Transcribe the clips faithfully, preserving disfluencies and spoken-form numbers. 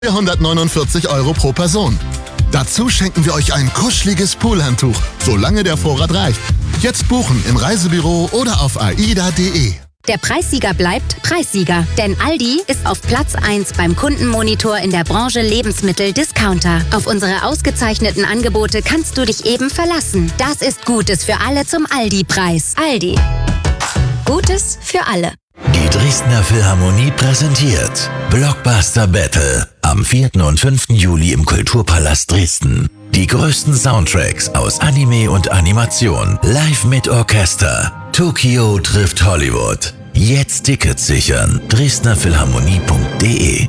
vierhundertneunundvierzig Euro pro Person. Dazu schenken wir euch ein kuscheliges Poolhandtuch, solange der Vorrat reicht. Jetzt buchen im Reisebüro oder auf aida punkt de. Der Preissieger bleibt Preissieger, denn Aldi ist auf Platz eins beim Kundenmonitor in der Branche Lebensmittel-Discounter. Auf unsere ausgezeichneten Angebote kannst du dich eben verlassen. Das ist Gutes für alle zum Aldi-Preis. Aldi. Gutes für alle. Die Dresdner Philharmonie präsentiert Blockbuster Battle am vierten und fünften Juli im Kulturpalast Dresden. Die größten Soundtracks aus Anime und Animation, live mit Orchester. Tokio trifft Hollywood. Jetzt Tickets sichern. dresdner philharmonie punkt de.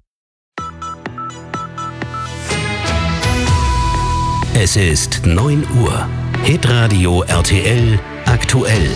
Es ist neun Uhr. Hitradio R T L aktuell.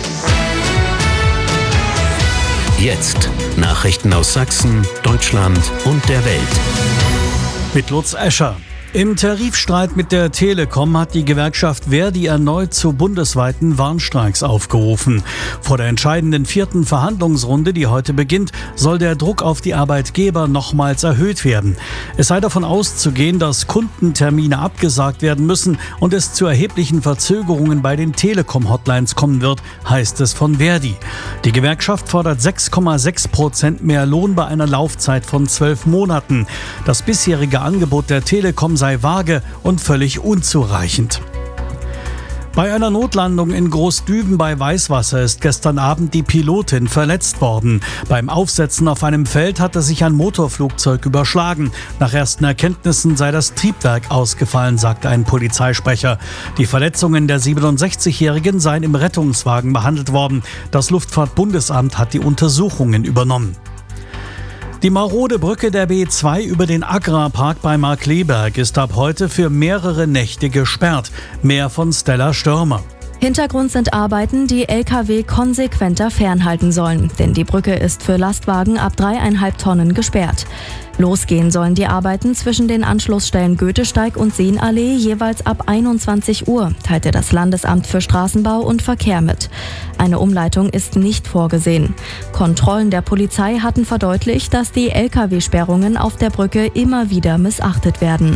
Jetzt Nachrichten aus Sachsen, Deutschland und der Welt. Mit Lutz Escher. Im Tarifstreit mit der Telekom hat die Gewerkschaft Verdi erneut zu bundesweiten Warnstreiks aufgerufen. Vor der entscheidenden vierten Verhandlungsrunde, die heute beginnt, soll der Druck auf die Arbeitgeber nochmals erhöht werden. Es sei davon auszugehen, dass Kundentermine abgesagt werden müssen und es zu erheblichen Verzögerungen bei den Telekom-Hotlines kommen wird, heißt es von Verdi. Die Gewerkschaft fordert sechs Komma sechs Prozent mehr Lohn bei einer Laufzeit von zwölf Monaten. Das bisherige Angebot der Telekom sei vage und völlig unzureichend. Bei einer Notlandung in Großdüben bei Weißwasser ist gestern Abend die Pilotin verletzt worden. Beim Aufsetzen auf einem Feld hatte sich ein Motorflugzeug überschlagen. Nach ersten Erkenntnissen sei das Triebwerk ausgefallen, sagte ein Polizeisprecher. Die Verletzungen der siebenundsechzigjährigen seien im Rettungswagen behandelt worden. Das Luftfahrtbundesamt hat die Untersuchungen übernommen. Die marode Brücke der B zwei über den Agrarpark bei Markkleeberg ist ab heute für mehrere Nächte gesperrt. Mehr von Stella Stürmer. Hintergrund sind Arbeiten, die L K W konsequenter fernhalten sollen. Denn die Brücke ist für Lastwagen ab dreieinhalb Tonnen gesperrt. Losgehen sollen die Arbeiten zwischen den Anschlussstellen Goethesteig und Seenallee jeweils ab einundzwanzig Uhr, teilte das Landesamt für Straßenbau und Verkehr mit. Eine Umleitung ist nicht vorgesehen. Kontrollen der Polizei hatten verdeutlicht, dass die L K W-Sperrungen auf der Brücke immer wieder missachtet werden.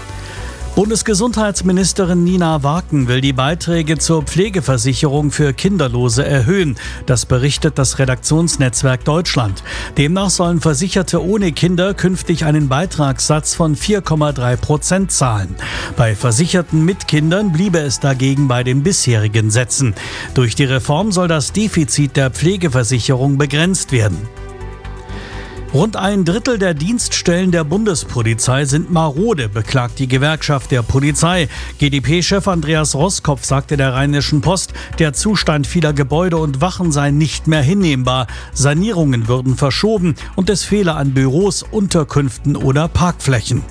Bundesgesundheitsministerin Nina Waken will die Beiträge zur Pflegeversicherung für Kinderlose erhöhen. Das berichtet das Redaktionsnetzwerk Deutschland. Demnach sollen Versicherte ohne Kinder künftig einen Beitragssatz von vier Komma drei Prozent zahlen. Bei Versicherten mit Kindern bliebe es dagegen bei den bisherigen Sätzen. Durch die Reform soll das Defizit der Pflegeversicherung begrenzt werden. Rund ein Drittel der Dienststellen der Bundespolizei sind marode, beklagt die Gewerkschaft der Polizei. G d P-Chef Andreas Roskopf sagte der Rheinischen Post, der Zustand vieler Gebäude und Wachen sei nicht mehr hinnehmbar. Sanierungen würden verschoben und es fehle an Büros, Unterkünften oder Parkflächen.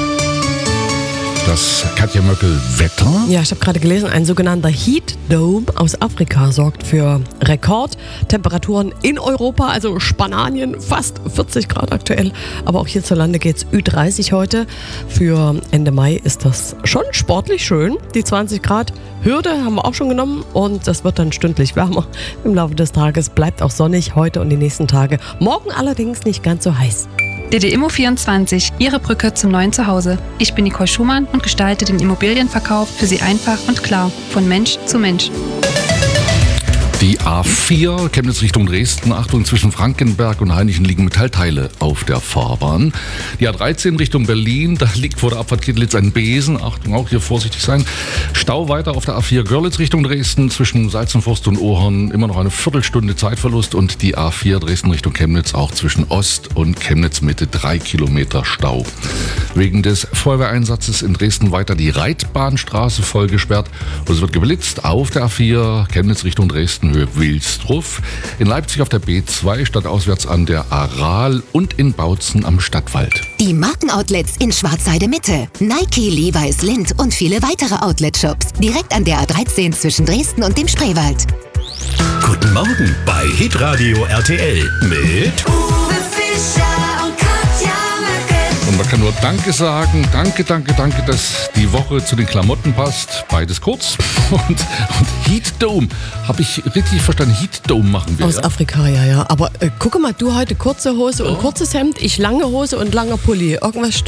Das Katja Möckel Wetter. Ja, ich habe gerade gelesen, ein sogenannter Heat Dome aus Afrika sorgt für Rekordtemperaturen in Europa, also Spanien, fast vierzig Grad aktuell. Aber auch hierzulande geht es Ü dreißig heute. Für Ende Mai ist das schon sportlich schön. Die zwanzig Grad Hürde haben wir auch schon genommen und das wird dann stündlich wärmer. Im Laufe des Tages bleibt auch sonnig heute und die nächsten Tage. Morgen allerdings nicht ganz so heiß. D D Immo vierundzwanzig, Ihre Brücke zum neuen Zuhause. Ich bin Nicole Schumann und gestalte den Immobilienverkauf für Sie einfach und klar, von Mensch zu Mensch. Die A vier, Chemnitz Richtung Dresden, Achtung, zwischen Frankenberg und Hainichen liegen Metallteile auf der Fahrbahn. Die A dreizehn Richtung Berlin, da liegt vor der Abfahrt Kittlitz ein Besen, Achtung, auch hier vorsichtig sein. Stau weiter auf der A vier Görlitz Richtung Dresden, zwischen Salzenforst und Ohorn, immer noch eine Viertelstunde Zeitverlust und die A vier Dresden Richtung Chemnitz, auch zwischen Ost und Chemnitz Mitte, drei Kilometer Stau. Wegen des Feuerwehreinsatzes in Dresden weiter die Reitbahnstraße voll gesperrt und es wird geblitzt auf der A vier Chemnitz Richtung Dresden, Höhe Wilsdruff, in Leipzig auf der B zwei stadtauswärts an der Aral und in Bautzen am Stadtwald. Die Markenoutlets in Schwarzheide Mitte, Nike, Levi's, Lindt und viele weitere Outlet-Shops direkt an der A dreizehn zwischen Dresden und dem Spreewald. Guten Morgen bei Hitradio R T L mit Uwe Fischer und Katja Möckel. Und man kann nur Danke sagen. Danke, danke, danke, dass die Woche zu den Klamotten passt. Beides kurz. Und, und Heat Dome. Habe ich richtig verstanden? Heat Dome machen wir. Aus ja? Afrika, ja, ja. Aber äh, gucke mal, du heute kurze Hose und kurzes Hemd, ich lange Hose und langer Pulli. Irgendwas